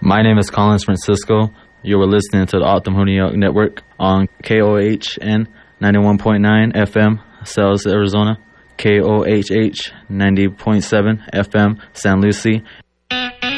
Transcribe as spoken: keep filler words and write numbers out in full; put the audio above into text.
My name is Collins Francisco. You were listening to the Optimum New York Network on K O H N ninety-one point nine F M, Sales, Arizona, K O H H ninety point seven F M, San Lucie,